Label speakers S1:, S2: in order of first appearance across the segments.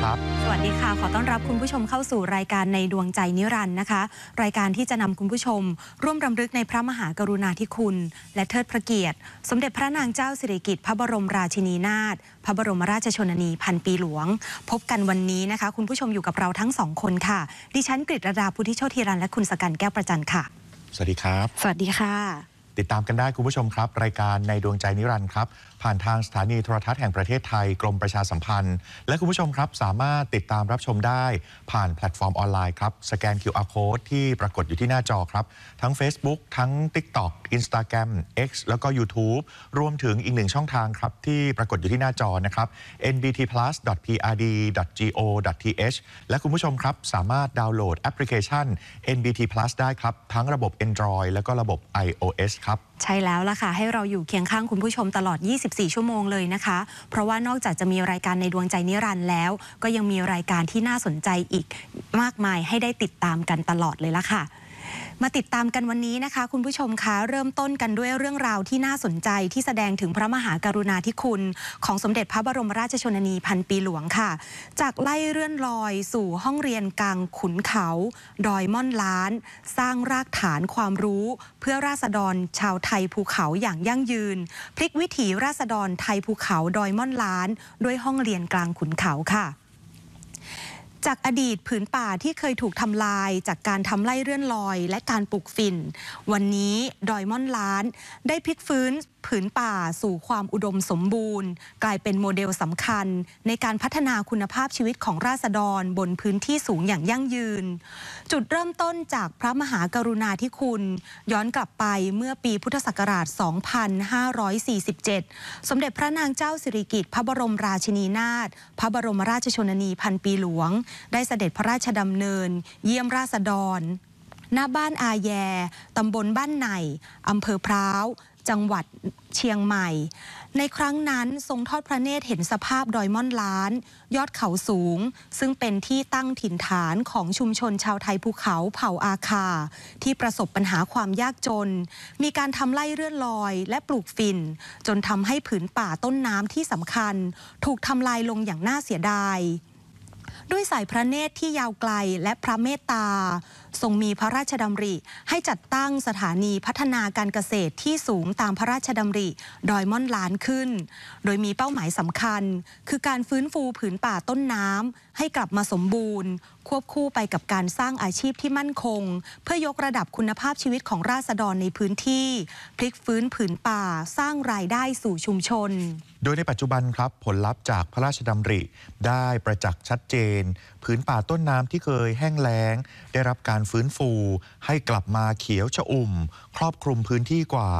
S1: ครับ
S2: สวัสดีค่ะขอต้อนรับคุณผู้ชมเข้าสู่รายการในดวงใจนิรันดร์นะคะรายการที่จะนำคุณผู้ชมร่วมรำลึกในพระมหากรุณาธิคุณและเทิดพระเกียรติสมเด็จพระนางเจ้าสิริกิติ์พระบรมราชินีนาถพระบรมราชชนนีพันปีหลวงพบกันวันนี้นะคะคุณผู้ชมอยู่กับเราทั้งสองคนค่ะดิฉันกฤษรดาพุทธิโชติรันและคุณสกันแก้วประจันค่ะ
S1: สวัสดีครับ
S2: สวัสดีค่ะ
S1: ติดตามกันได้คุณผู้ชมครับรายการในดวงใจนิรันดร์ครับผ่านทางสถานีโทรทัศน์แห่งประเทศไทยกรมประชาสัมพันธ์และคุณผู้ชมครับสามารถติดตามรับชมได้ผ่านแพลตฟอร์มออนไลน์ครับสแกน QR Code ที่ปรากฏอยู่ที่หน้าจอครับทั้ง Facebook ทั้ง TikTok Instagram X แล้วก็ YouTube รวมถึงอีกหนึ่งช่องทางครับที่ปรากฏอยู่ที่หน้าจอนะครับ nbtplus.prd.go.th และคุณผู้ชมครับสามารถดาวน์โหลดแอปพลิเคชัน NBT Plus ได้ครับทั้งระบบ Android แล้วก็ระบบ iOS ครับ
S2: ใช่แล้วล่ะค่ะให้เราอยู่เคียงข้างคุณผู้ชมตลอด24ชั่วโมงเลยนะคะเพราะว่านอกจากจะมีรายการในดวงใจนิรันดร์แล้วก็ยังมีรายการที่น่าสนใจอีกมากมายให้ได้ติดตามกันตลอดเลยล่ะค่ะมาติดตามกันวันนี้นะคะคุณผู้ชมคะเริ่มต้นกันด้วยเรื่องราวที่น่าสนใจที่แสดงถึงพระมหากรุณาธิคุณของสมเด็จพระบรมราชชนนีพันปีหลวงค่ะจากไล่เลื่อนลอยสู่ห้องเรียนกลางขุนเขาดอยม่อนล้านสร้างรากฐานความรู้เพื่อราษฎรชาวไทยภูเขาอย่างยั่งยืนพลิกวิถีราษฎรไทยภูเขาดอยม่อนล้านด้วยห้องเรียนกลางขุนเขาค่ะจากอดีตผืนป่าที่เคยถูกทำลายจากการทำไร่เลื่อนลอยและการปลูกฝิ่นวันนี้ดอยม่อนล้านได้พลิกฟื้นผืนป่าสู่ความอุดมสมบูรณ์กลายเป็นโมเดลสำคัญในการพัฒนาคุณภาพชีวิตของราษฎรบนพื้นที่สูงอย่างยั่งยืนจุดเริ่มต้นจากพระมหากรุณาธิคุณย้อนกลับไปเมื่อปีพุทธศักราช 2547 สมเด็จพระนางเจ้าสิริกิติ์พระบรมราชินีนาถพระบรมราชชนนีพันปีหลวงได้เสด็จพระราชดำเนินเยี่ยมราษฎรณบ้านอาแยตำบลบ้านไห่อำเภอพร้าวจังหวัดเชียงใหม่ในครั้งนั้นทรงทอดพระเนตรเห็นสภาพดอยม่อนล้านยอดเขาสูงซึ่งเป็นที่ตั้งถิ่นฐานของชุมชนชาวไทยภูเขาเผ่าอาคาที่ประสบปัญหาความยากจนมีการทำไร่เลื่อนลอยและปลูกฝิ่นจนทำให้ผืนป่าต้นน้ำที่สำคัญถูกทำลายลงอย่างน่าเสียดายด้วยสายพระเนตรที่ยาวไกลและพระเมตตาทรงมีพระราชดำริให้จัดตั้งสถานีพัฒนาการเกษตรที่สูงตามพระราชดำริดอยม่อนล้านขึ้นโดยมีเป้าหมายสำคัญคือการฟื้นฟูผืนป่าต้นน้ำให้กลับมาสมบูรณ์ควบคู่ไปกับการสร้างอาชีพที่มั่นคงเพื่อยกระดับคุณภาพชีวิตของราษฎรในพื้นที่พลิกฟื้นผืนป่าสร้างรายได้สู่ชุมชน
S1: โดยในปัจจุบันครับผลลัพธ์จากพระราชดำริได้ประจักษ์ชัดเจนผืนป่าต้นน้ำที่เคยแห้งแล้งได้รับการฟื้นฟูให้กลับมาเขียวชอุ่มครอบคลุมพื้นที่กว่า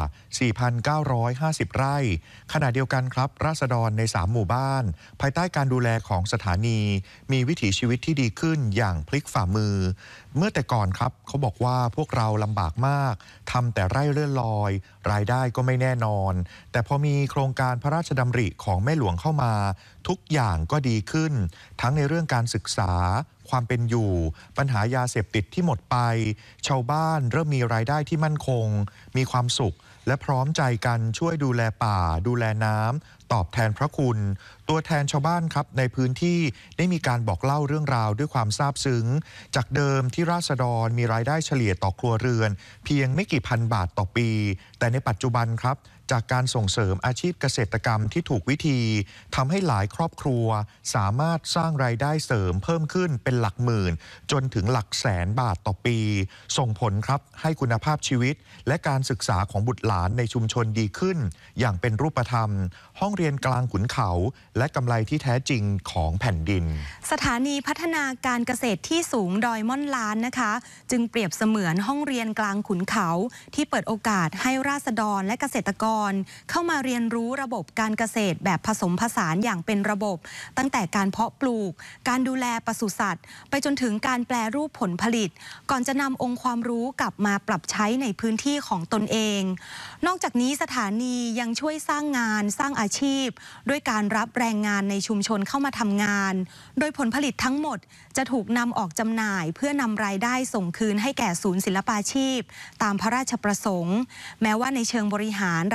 S1: 4,950 ไร่ขณะเดียวกันครับราษฎรใน3หมู่บ้านภายใต้การดูแลของสถานีมีวิถีชีวิตที่ดีขึ้นอย่างพลิกฝ่ามือเมื่อแต่ก่อนครับเขาบอกว่าพวกเราลำบากมากทำแต่ไร่เลื่อนลอยรายได้ก็ไม่แน่นอนแต่พอมีโครงการพระราชดำริของแม่หลวงเข้ามาทุกอย่างก็ดีขึ้นทั้งในเรื่องการศึกษาความเป็นอยู่ปัญหายาเสพติดที่หมดไปชาวบ้านเริ่มมีรายได้ที่มั่นคงมีความสุขและพร้อมใจกันช่วยดูแลป่าดูแลน้ำตอบแทนพระคุณตัวแทนชาวบ้านครับในพื้นที่ได้มีการบอกเล่าเรื่องราวด้วยความซาบซึ้งจากเดิมที่ราษฎรมีรายได้เฉลี่ยต่อครัวเรือนเพียงไม่กี่พันบาทต่อปีแต่ในปัจจุบันครับจากการส่งเสริมอาชีพเกษตรกรรมที่ถูกวิธีทำให้หลายครอบครัวสามารถสร้างรายได้เสริมเพิ่มขึ้นเป็นหลักหมื่นจนถึงหลักแสนบาทต่อปีส่งผลครับให้คุณภาพชีวิตและการศึกษาของบุตรหลานในชุมชนดีขึ้นอย่างเป็นรูปธรรมห้องเรียนกลางขุนเขาและกำไรที่แท้จริงของแผ่นดิน
S2: สถานีพัฒนาการเกษตรที่สูงดอยม่อนล้านนะคะจึงเปรียบเสมือนห้องเรียนกลางขุนเขาที่เปิดโอกาสให้ราษฎรและเกษตรกรเข้ามาเรียนรู้ระบบการเกษตรแบบผสมผสานอย่างเป็นระบบตั้งแต่การเพาะปลูกการดูแลปศุสัตว์ไปจนถึงการแปรรูปผลผลิตก่อนจะนำองค์ความรู้กลับมาปรับใช้ในพื้นที่ของตนเองนอกจากนี้สถานียังช่วยสร้างงานสร้างอาชีพด้วยการรับแรงงานในชุมชนเข้ามาทำงานโดยผลผลิตทั้งหมดจะถูกนำออกจำหน่ายเพื่อนำรายได้ส่งคืนให้แก่ศูนย์ศิลปาชีพตามพระราชประสงค์แม้ว่าในเชิงบริหารราย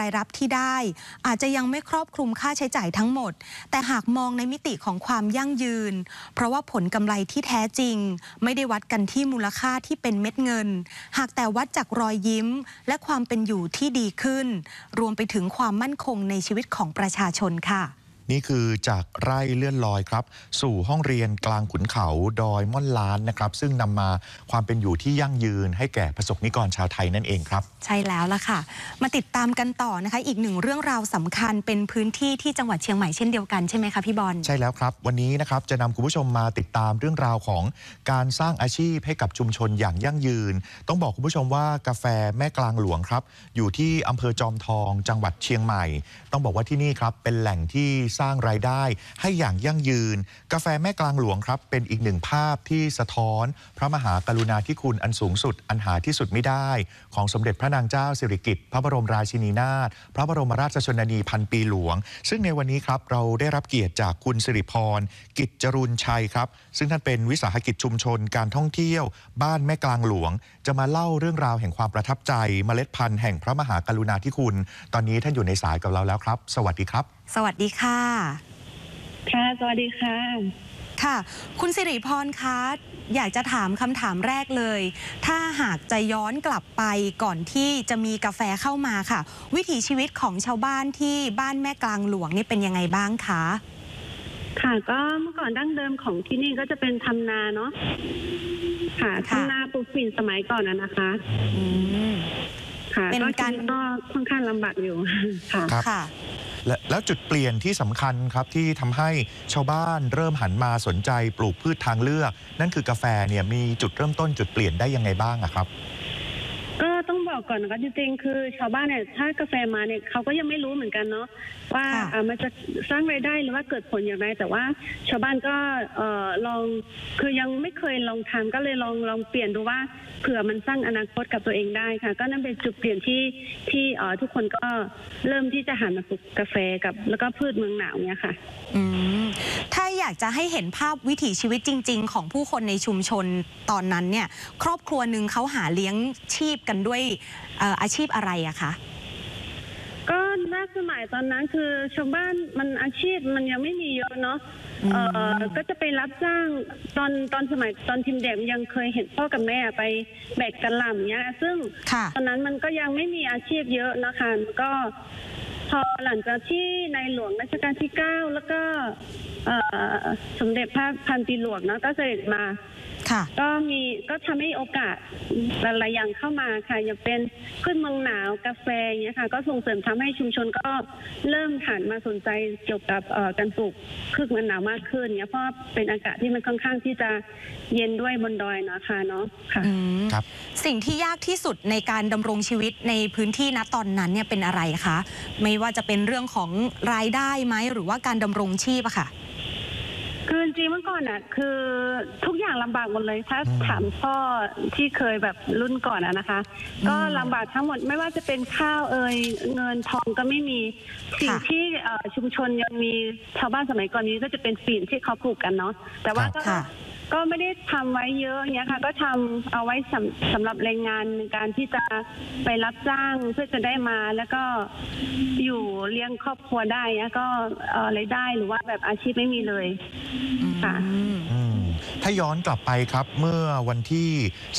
S2: รับที่ได้อาจจะยังไม่ครอบคลุมค่าใช้จ่ายทั้งหมดแต่หากมองในมิติของความยั่งยืนเพราะว่าผลกำไรที่แท้จริงไม่ได้วัดกันที่มูลค่าที่เป็นเม็ดเงินหากแต่วัดจากรอยยิ้มและความเป็นอยู่ที่ดีขึ้นรวมไปถึงความมั่นคงในชีวิตของประชาชนค่ะ
S1: นี่คือจากไร่เลื่อนลอยครับสู่ห้องเรียนกลางขุนเขาดอยม่อนล้านนะครับซึ่งนำมาความเป็นอยู่ที่ยั่งยืนให้แก่ประสบนิกรชาวไทยนั่นเองครับ
S2: ใช่แล้วล่ะค่ะมาติดตามกันต่อนะคะอีกหนึ่งเรื่องราวสำคัญเป็นพื้นที่ที่จังหวัดเชียงใหม่เช่นเดียวกันใช่ไหมคะพี่บอล
S1: ใช่แล้วครับวันนี้นะครับจะนำคุณผู้ชมมาติดตามเรื่องราวของการสร้างอาชีพให้กับชุมชนอย่างยั่งยืนต้องบอกคุณผู้ชมว่ากาแฟแม่กลางหลวงครับอยู่ที่อำเภอจอมทองจังหวัดเชียงใหม่ต้องบอกว่าที่นี่ครับเป็นแหล่งที่สร้างรายได้ให้อย่างยั่งยืนกาแฟแม่กลางหลวงครับเป็นอีกหนึ่งภาพที่สะท้อนพระมหากรุณาธิคุณอันสูงสุดอันหาที่สุดไม่ได้ของสมเด็จพระนางเจ้าสิริกิติ์พระบรมราชินีนาถพระบรมราชชนนีพันปีหลวงซึ่งในวันนี้ครับเราได้รับเกียรติจากคุณสิริพรกิจจรุณชัยครับซึ่งท่านเป็นวิสาหกิจชุมชนการท่องเที่ยวบ้านแม่กลางหลวงจะมาเล่าเรื่องราวแห่งความประทับใจเมล็ดพันธุ์แห่งพระมหากรุณาธิคุณตอนนี้ท่านอยู่ในสายกับเราแล้วครับสวัสดีครับ
S2: สวัสดีค่ะ
S3: ค่ะสวัสดีค่ะ
S2: ค่ะคุณสิริพรคะอยากจะถามคำถามแรกเลยถ้าหากจะย้อนกลับไปก่อนที่จะมีกาแฟเข้ามาค่ะวิถีชีวิตของชาวบ้านที่บ้านแม่กลางหลวงนี่เป็นยังไงบ้างคะ
S3: ค่ะก็เมื่อก่อนดั้งเดิมของที่นี่ก็จะเป็นทำนาเนาะค่ะทำนาปลูกฝิ่นสมัยก่อนนะคะค่ะเป็นการก็ค่อนข้างลำบากอยู่
S2: ค่ะ
S1: แล้วจุดเปลี่ยนที่สำคัญครับที่ทำให้ชาวบ้านเริ่มหันมาสนใจปลูกพืชทางเลือกนั่นคือกาแฟเนี่ยมีจุดเริ่มต้นจุดเปลี่ยนได้ยังไงบ้างอะครับ
S3: ก็ต้องบอกก่อนนะคะจริงๆคือชาวบ้านเนี่ยถ้ากาแฟมาเนี่ยเขาก็ยังไม่รู้เหมือนกันเนาะว่ามันจะสร้างรายได้หรือว่าเกิดผลอย่างไรแต่ว่าชาวบ้านก็ลองคือยังไม่เคยลองทำก็เลยลองเปลี่ยนดูว่าเผื่อมันสร้างอนาคตกับตัวเองได้ค่ะก็นั่นเป็นจุดเปลี่ยนที่ทุกคนก็เริ่มที่จะหันมาปลูกกาแฟกับแล้วก็พืชเมืองหนาวเนี่ยค่ะ
S2: ถ้าอยากจะให้เห็นภาพวิถีชีวิตจริงๆของผู้คนในชุมชนตอนนั้นเนี่ยครอบครัวหนึ่งเขาหาเลี้ยงชีพกันด้วยอาชีพอะไรอะคะ
S3: ก็น่าสมัยตอนนั้นคือชาวบ้านมันอาชีพมันยังไม่มีเยอะเนาะก็จะไปรับจ้างตอนสมัยตอนทีมเด็กยังเคยเห็นพ่อกับแม่ไปแบกกระหล่ำเนี้ยซึ่งตอนนั้นมันก็ยังไม่มีอาชีพเยอะนะคะก็พอหลังจากที่ในหลวงรัชกาลที่9แล้วก็สมเด็จพระพันปีหลวงเนาะก็เสด็จมาก็ทำให้โอกาสหลายๆอย่างเข้ามาค่ะอย่างเป็นพืชเมืองหนาวกาแฟอย่างเงี้ยค่ะก็ส่งเสริมทำให้ชุมชนก็เริ่มหันมาสนใจเกี่ยวกับการปลูกพืชเมืองหนาวมากขึ้นเงี้ยเพราะเป็นอากาศที่มันค่อนข้างที่จะเย็นด้วยบนดอยนะคะเนาะค่ะ
S2: ครับสิ่งที่ยากที่สุดในการดำรงชีวิตในพื้นที่ณตอนนั้นเนี่ยเป็นอะไรคะไม่ว่าจะเป็นเรื่องของรายได้ไหมหรือว่าการดำรงชีพอะค่ะ
S3: คือจริงเมื่อก่อนอ่ะคือทุกอย่างลำบากหมดเลยถ้าถามพ่อที่เคยแบบรุ่นก่อนนะคะก็ลำบากทั้งหมดไม่ว่าจะเป็นข้าวเงินทองก็ไม่มีสิ่งที่ชุมชนยังมีชาวบ้านสมัยก่อนนี้ก็จะเป็นฝิ่นที่เขาปลูกกันเนาะแต่ว่าก็ไม่ได้ทำไว้เยอะเนี้ยค่ะก็ทำเอาไว้สำหรับแรงงานในการที่จะไปรับจ้างเพื่อจะได้มาแล้วก็อยู่เลี้ยงครอบครัวได้แล้วก็รายได้หรือว่าแบบอาชีพไม่มีเลยค่ะ
S1: ถ้าย้อนกลับไปครับเมื่อวันที่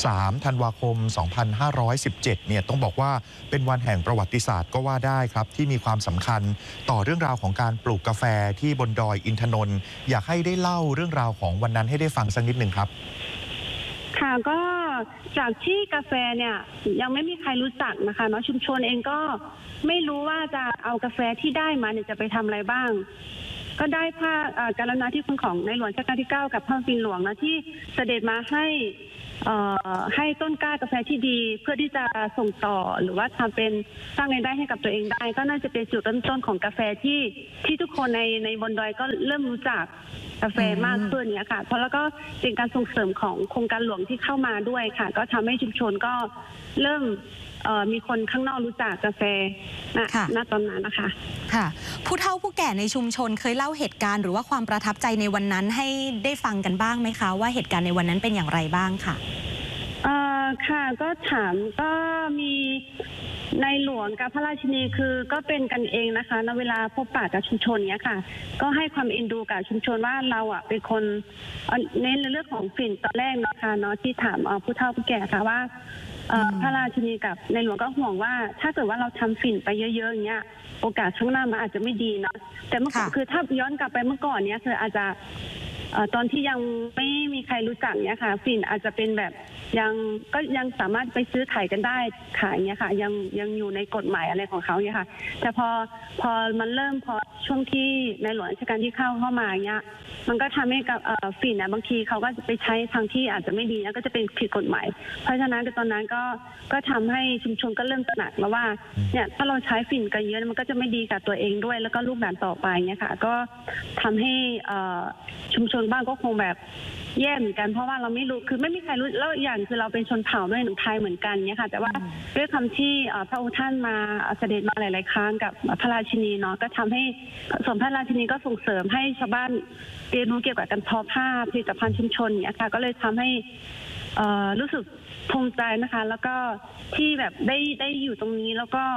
S1: 3 ธันวาคม 2517เนี่ยต้องบอกว่าเป็นวันแห่งประวัติศาสตร์ก็ว่าได้ครับที่มีความสำคัญต่อเรื่องราวของการปลูกกาแฟที่บนดอยอินทนนท์อยากให้ได้เล่าเรื่องราวของวันนั้นให้ได้ฟังสักนิดหนึ่งครับ
S3: ค่ะก็จากที่กาแฟเนี่ยยังไม่มีใครรู้จักนะคะเนาะชุมชนเองก็ไม่รู้ว่าจะเอากาแฟที่ได้มาเนี่ยจะไปทำอะไรบ้างก็ได้พระกรุณาธิคุณของในหลวงรัชกาลที่9กับพระปิ่นหลวงนะที่เสด็จมาให้ต้นกล้ากาแฟที่ดีเพื่อที่จะส่งต่อหรือว่าทำเป็นสร้างรายได้ให้กับตัวเองได้ก็น่าจะเป็นจุดเริ่มต้นของกาแฟที่ทุกคนในบนดอยก็เริ่มรู้จักกาแฟมากขึ้นเนี่ยค่ะเพราะแล้วก็เป็นการส่งเสริมของโครงการหลวงที่เข้ามาด้วยค่ะก็ทำให้ชุมชนก็เริ่มมีคนข้างนอกรู้จักกาแฟณตอนนั้นนะคะ
S2: ค่ะผู้เฒ่าผู้แก่ในชุมชนเคยเล่าเหตุการณ์หรือว่าความประทับใจในวันนั้นให้ได้ฟังกันบ้างไหมคะว่าเหตุการณ์ในวันนั้นเป็นอย่างไรบ้างค่ะ
S3: ค่ะก็ถามก็มีในหลวงกับพระราชินีคือก็เป็นกันเองนะคะณเวลาพบปะกับชุมชนเนี้ยค่ะก็ให้ความเอ็นดูกับชุมชนว่าเราอ่ะเป็นคนเน้นในเรื่องของฝิ่นตอนแรกนะคะเนาะที่ถามผู้เฒ่าผู้แก่ค่ะว่าพระราชินีกับในหลวงก็ห่วงว่าถ้าเกิดว่าเราทำฝิ่นไปเยอะๆอย่างเงี้ยโอกาสข้างหน้ามันอาจจะไม่ดีเนาะแต่เมื่อคือถ้าย้อนกลับไปเมื่อก่อนเนี้ยคืออาจจะตอนที่ยังไม่มีใครรู้จักเนี้ยค่ะฝิ่นอาจจะเป็นแบบยังสามารถไปซื้อขายกันได้ขายเนี้ยค่ะยังอยู่ในกฎหมายอะไรของเขาเนี้ยค่ะแต่พอมันเริ่มพอช่วงที่ในหลวงรัชกาลที่เข้ามาเนี้ยมันก็ทำให้กับฝิ่นบางทีเขาก็จะไปใช้ทางที่อาจจะไม่ดีแล้วก็จะเป็นผิดกฎหมายเพราะฉะนั้นตอนนั้นก็ทำให้ชุมชนก็เริ่มตระหนักแล้วว่าเนี่ยถ้าเราใช้ฝิ่นกันเยอะมันก็จะไม่ดีกับตัวเองด้วยแล้วก็ลูกหลานต่อไปเนี่ยค่ะก็ทำให้ชุมชนบ้านก็คงแบบแย่เหมือนกันเพราะว่าเราไม่รู้คือไม่มีใครรู้แล้วอย่างคือเราเป็นชนเผ่าด้วยหนึ่งไทยเหมือนกันเนี่ยค่ะแต่ว่าด้วยคำที่พระองค์ท่านมาเสด็จมาหลายๆครั้งกับพระราชินีเนาะก็ทำให้สมพระราชินีก็ส่งเสริมให้ชาวบ้านเรียนรู้เกี่ยวกับการทอผ้าผลิตภัณฑ์ชุมชนเนี่ยค่ะก็เลยทำให้รู้สึกภูมิใจนะคะแล้วก็ที่แบบได้อยู่ตรงนี้แล้วก็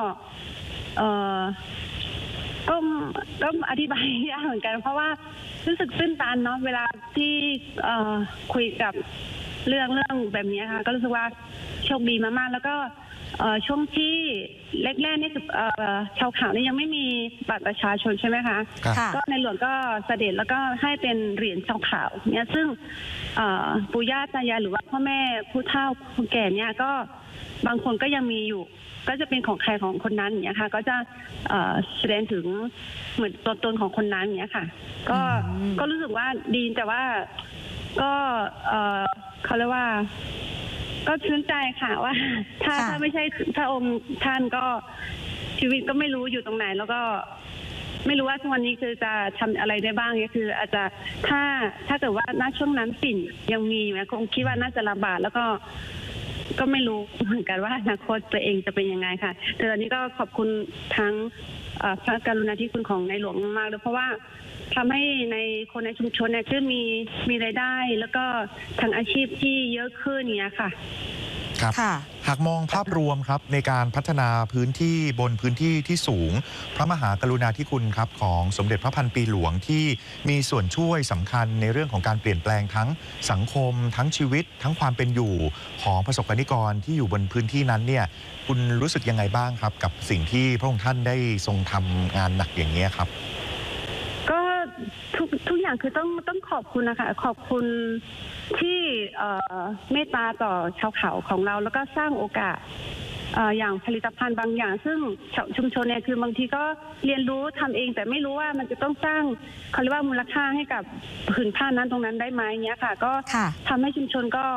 S3: ก็อธิบายยากเหมือนกันเพราะว่ารู้สึกตื้นตันเนาะเวลาที่คุยกับเรื่องแบบนี้ค่ะก็รู้สึกว่าโชคดีมากๆแล้วก็ช่วงที่แรกๆนี่ชาวเขานี่ยังไม่มีบัตรประชาชนใช่ไหมคะก็ในหลวงก็เสด็จแล้วก็ให้เป็นเหรียญชาวเขาเนี่ยซึ่งปู่ย่าตายายหรือว่าพ่อแม่ผู้เฒ่าผู้แก่เนี่ยก็บางคนก็ยังมีอยู่ก็จะเป็นของใครของคนนั้นอย่างเงี้ยค่ะก็จะแสดงถึงเหมือนตัวตนของคนนั้นอย่างเงี้ยค่ะก็รู้สึกว่าดีแต่ว่าก็เขาเรียกว่าก็ชื่นใจค่ะว่าถ้าไม่ใช่พระองค์ท่านก็ชีวิตก็ไม่รู้อยู่ตรงไหนแล้วก็ไม่รู้ว่าทุกวันนี้คือจะทำอะไรได้บ้างก็คืออาจจะถ้าเกิดว่าณช่วงนั้นฝิ่นยังมีอยู่นะคงคิดว่าน่าจะระบาดแล้วก็ไม่รู้เหมือนกันว่าอนาคตตัวเองจะเป็นยังไงค่ะแต่ตอนนี้ก็ขอบคุณทั้งพระกรุณาธิคุณของในหลวงมากเลยเพราะว่าทำให้ในคนในชุมชนเนี่ยคือมีรายได้แล้วก็ทางอาชีพที่เยอะขึ้นเนี้ยค่ะ
S1: ครับหากมองภาพรวมครับในการพัฒนาพื้นที่บนพื้นที่ที่สูงพระมหากรุณาธิคุณครับของสมเด็จพระพันปีหลวงที่มีส่วนช่วยสำคัญในเรื่องของการเปลี่ยนแปลงทั้งสังคมทั้งชีวิตทั้งความเป็นอยู่ของประสบกนิกรที่อยู่บนพื้นที่นั้นเนี่ยคุณรู้สึกยังไงบ้างครับกับสิ่งที่พระองค์ท่านได้ทรงทำงานหนักอย่างนี้ครับ
S3: ก็ทุกอย่างคือต้องขอบคุณนะคะขอบคุณที่เมตตาต่อชาวเขาของเราแล้วก็สร้างโอกาสอย่างผลิตภัณฑ์บางอย่างซึ่งชุมชนเนี่ยคือบางทีก็เรียนรู้ทำเองแต่ไม่รู้ว่ามันจะต้องสร้างเขาเรียกว่ามูลค่าให้กับผืนผ้านั้นตรงนั้นได้ไหมเนี้ยค่ะก็ทำให้ชุมชนก็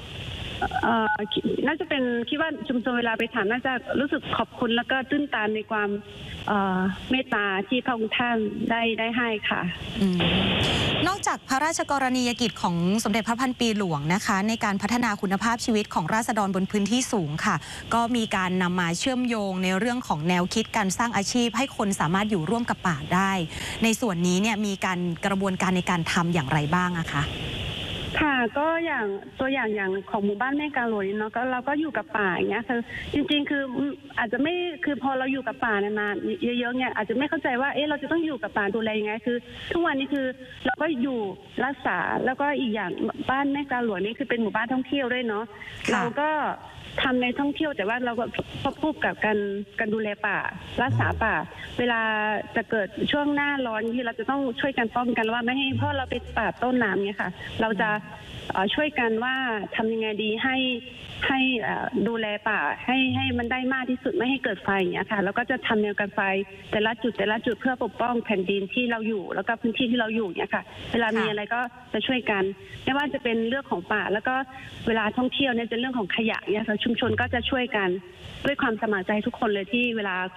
S3: น่าจะเป็นคิดว่าชุมชนเวลาไปถามน่าจะรู้สึกขอบคุณแล้วก็ตื้นตันในความเมตตาที่พระองค์ท่านได้ให้ค่ะ
S2: นอกจากพระราชกรณียกิจของสมเด็จพระพันปีหลวงนะคะในการพัฒนาคุณภาพชีวิตของราษฎรบนพื้นที่สูงค่ะก็มีการนำมาเชื่อมโยงในเรื่องของแนวคิดการสร้างอาชีพให้คนสามารถอยู่ร่วมกับป่าได้ในส่วนนี้เนี่ยมีการกระบวนการในการทำอย่างไรบ้างอะคะ
S3: ค่ะก็อย่างตัวอย่างของหมู่บ้านแม่กาโหลยเนาะก็เราก็อยู่กับป่าอย่างเงี้ยคือจริงๆคืออาจจะไม่คือพอเราอยู่กับป่านานๆเยอะๆเนี่ยอาจจะไม่เข้าใจว่าเราจะต้องอยู่กับป่าดูแลยังไงคือทุกวันนี้คือเราก็อยู่รักษาแล้วก็อีกอย่างบ้านแม่กาโหลยนี่คือเป็นหมู่บ้านท่องเที่ยวด้วยเนาะเราก็ทำในท่องเที่ยวแต่ว่าเราก็ควบคู่กับการดูแลป่ารักษาป่าเวลาจะเกิดช่วงหน้าร้อนที่เราจะต้องช่วยกันป้องกันว่าไม่ให้เพราะเราไปป่าต้นน้ำเนี่ยค่ะเราจะช่วยกันว่าทำยังไงดีให้ดูแลป่าให้มันได้มากที่สุดไม่ให้เกิดไฟอย่างเงี้ยค่ะแล้วก็จะทำแนวกันไฟแต่ละจุดเพื่อปกป้องแผ่นดินที่เราอยู่แล้วก็พื้นที่ที่เราอยู่เนี่ยค่ะเวลามีอะไรก็จะช่วยกันไม่ว่าจะเป็นเรื่องของป่าแล้วก็เวลาท่องเที่ยวเนี่ยจะเรื่องของขยะเนี่ยค่ะชุมชนก็จะช่วยกันด้วยความสมัครใจทุกคนเลยที่เวลา